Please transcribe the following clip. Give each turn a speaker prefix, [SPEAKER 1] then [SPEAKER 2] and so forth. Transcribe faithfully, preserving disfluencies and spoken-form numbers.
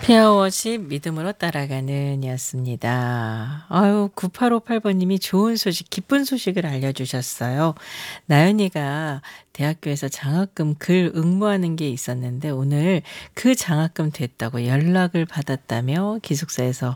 [SPEAKER 1] 헤어워십 믿음으로 따라가는 이었습니다. 아유 구팔오팔 번님이 좋은 소식 기쁜 소식을 알려주셨어요. 나연이가 대학교에서 장학금 글 응모하는 게 있었는데 오늘 그 장학금 됐다고 연락을 받았다며 기숙사에서